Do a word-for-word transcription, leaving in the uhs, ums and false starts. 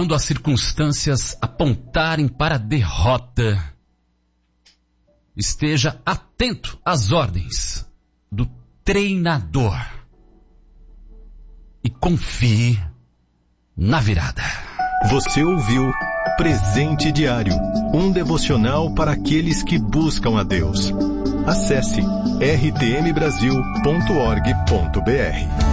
quando as circunstâncias apontarem para a derrota, esteja atento às ordens do treinador e confie na virada. Você ouviu Presente Diário, um devocional para aqueles que buscam a Deus. Acesse r t m brasil ponto org ponto b r.